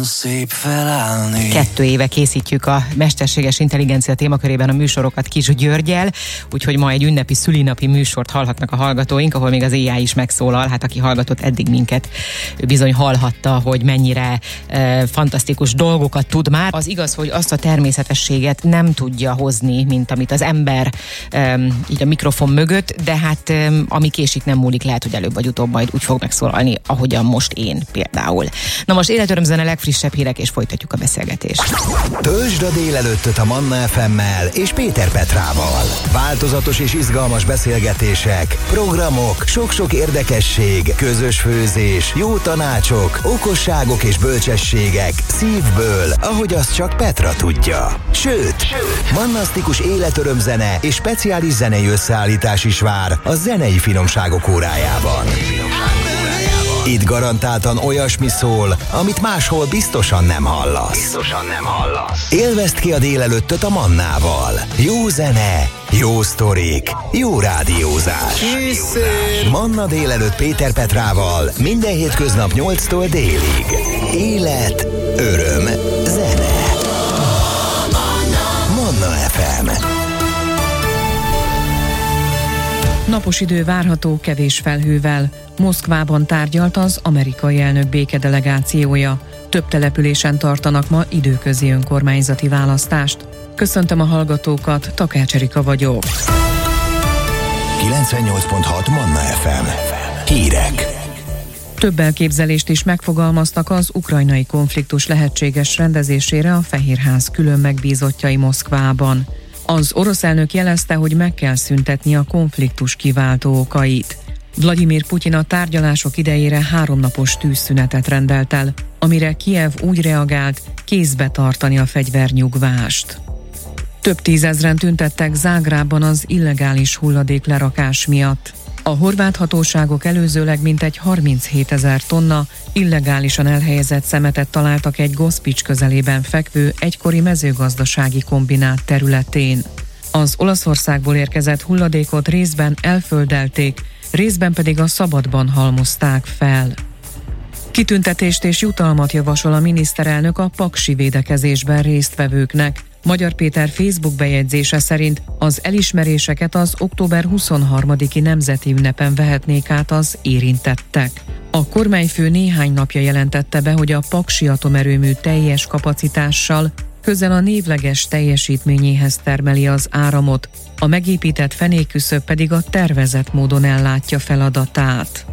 szép felállni. 2 éve készítjük a mesterséges intelligencia témakörében a műsorokat Kis Györggyel, úgyhogy ma egy ünnepi szülinapi műsort hallhatnak a hallgatóink, ahol még az AI is megszólal. Hát aki hallgatott eddig minket, ő bizony hallhatta, hogy mennyire fantasztikus dolgokat tud már. Az igaz, hogy azt a természetességet nem tudja hozni, mint amit az ember így a mikrofon mögött, de hát ami késik nem múlik, lehet, hogy előbb vagy utóbb majd úgy fog megszólalni, ahogyan most én például. Na most életörömzene, legfrissebb hírek, és folytatjuk a beszélgetést. Töltsd a délelőttöt a Manna FM-mel és Péter Petrával. Változatos és izgalmas beszélgetések, programok, sok-sok érdekesség, közös főzés, jó tanácsok, okosságok és bölcsességek szívből, ahogy azt csak Petra tudja. Sőt, mannasztikus életörömzene és speciális zenei összeállítás is vár a zenei finomságok órájában. Itt garantáltan olyasmi szól, amit máshol biztosan nem hallasz. Élvezd ki a délelőttöt a Mannával. Jó zene, jó sztorik, jó rádiózás. Manna délelőtt Péter Petrával minden hétköznap 8-tól délig. Élet, öröm, zene. Manna FM. Napos idő várható kevés felhővel. Moszkvában tárgyalt az amerikai elnök békedelegációja. Több településen tartanak ma időközi önkormányzati választást. Köszöntöm a hallgatókat, Takács Erika vagyok. 98.6 Manna FM. Hírek. Több elképzelést is megfogalmaztak az ukrajnai konfliktus lehetséges rendezésére a Fehérház külön megbízottjai Moszkvában. Az orosz elnök jelezte, hogy meg kell szüntetni a konfliktus kiváltó okait. Vladimir Putyin a tárgyalások idejére 3 napos tűzszünetet rendelt el, amire Kijev úgy reagált, kézbe tartani a fegyvernyugvást. Több tízezren tüntettek Zágrában az illegális hulladéklerakás miatt. A horvát hatóságok előzőleg mintegy 37 000 tonna illegálisan elhelyezett szemetet találtak egy Gospics közelében fekvő egykori mezőgazdasági kombinát területén. Az Olaszországból érkezett hulladékot részben elföldelték, részben pedig a szabadban halmozták fel. Kitüntetést és jutalmat javasol a miniszterelnök a paksi védekezésben résztvevőknek. Magyar Péter Facebook bejegyzése szerint az elismeréseket az október 23-i nemzeti ünnepen vehetnék át az érintettek. A kormányfő néhány napja jelentette be, hogy a paksi atomerőmű teljes kapacitással közel a névleges teljesítményéhez termeli az áramot, a megépített fenékküszöb pedig a tervezett módon ellátja feladatát.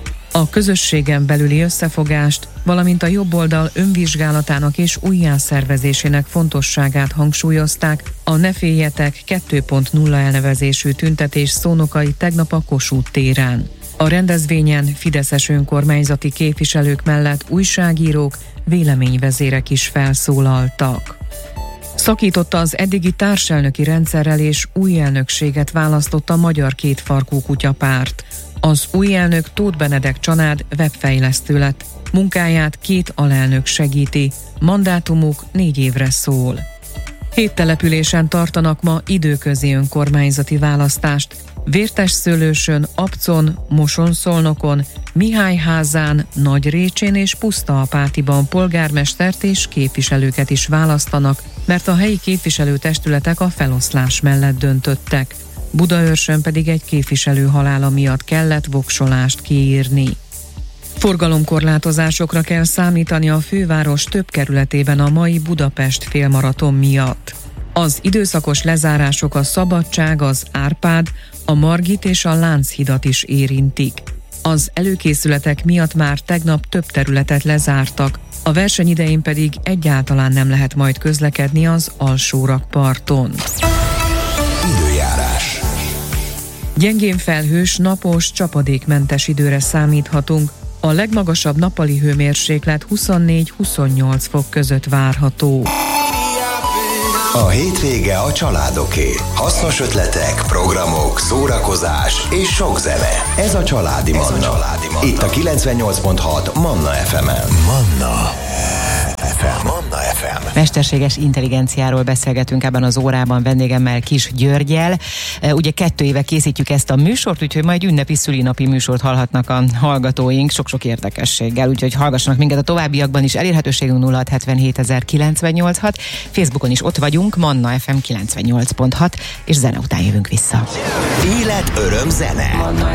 A közösségen belüli összefogást, valamint a jobboldal önvizsgálatának és újjászervezésének fontosságát hangsúlyozták a Ne féljetek 2.0 elnevezésű tüntetés szónokai tegnap a Kossuth téren. A rendezvényen fideszes önkormányzati képviselők mellett újságírók, véleményvezérek is felszólaltak. Szakította az eddigi társelnöki rendszerrel és új elnökséget választott a Magyar Kétfarkú Kutyapárt. Az új elnök Tóth Benedek Csanád webfejlesztő lett. Munkáját 2 alelnök segíti, mandátumuk 4 évre szól. 7 településen tartanak ma időközi önkormányzati választást. Vértesszőlősön, Abcon, Moson-Szolnokon, Mihályházán, Nagyrécsén és Pusztaapátiban polgármestert és képviselőket is választanak, mert a helyi képviselőtestületek a feloszlás mellett döntöttek. Budaörsön pedig egy képviselő halála miatt kellett voksolást kiírni. Forgalomkorlátozásokra kell számítani a főváros több kerületében a mai Budapest félmaraton miatt. Az időszakos lezárások a Szabadság, az Árpád, a Margit és a Lánchidat is érintik. Az előkészületek miatt már tegnap több területet lezártak, a verseny idején pedig egyáltalán nem lehet majd közlekedni az Alsórakparton. Időjárás. Gyengén felhős, napos, csapadékmentes időre számíthatunk. A legmagasabb nappali hőmérséklet 24-28 fok között várható. A hétvége a családoké. Hasznos ötletek, programok, szórakozás és sok zene. Ez a Családi Manna. Itt a 98.6 Manna FM-en. Manna FM. Mesterséges intelligenciáról beszélgetünk ebben az órában vendégemmel, Kiss Györggyel. Ugye 2 éve készítjük ezt a műsort, úgyhogy majd ünnepi szülinapi műsort hallhatnak a hallgatóink sok-sok érdekességgel, úgyhogy hallgassanak minket a továbbiakban is. Elérhetőségünk 0677 098.6, Facebookon is ott vagyunk, Manna FM 98.6, és zene után jövünk vissza. Élet, öröm, zene.